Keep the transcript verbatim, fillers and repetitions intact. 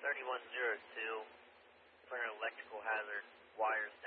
thirty-one oh two for an electrical hazard, wires